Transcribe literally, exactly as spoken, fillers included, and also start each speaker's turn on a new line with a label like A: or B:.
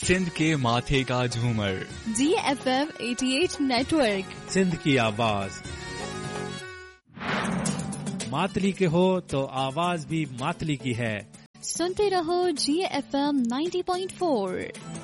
A: सिंध के माथे का झूमर,
B: जी एफ एम अठासी नेटवर्क,
C: सिंध की आवाज। मातली के हो तो आवाज भी मातली की है।
B: सुनते रहो जी एफ एम नब्बे पॉइंट चार।